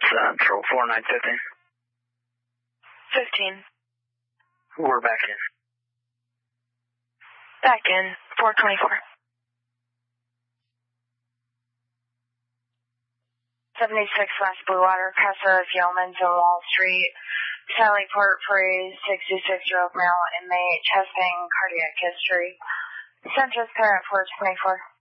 Central 4915. 15. We're back in. Back in, 424. 76 West Bluewater, Casa of Yeomans on Wall Street, Sally Port Parade, 66-year-old male inmate, chest pain, cardiac history. Census parent 424.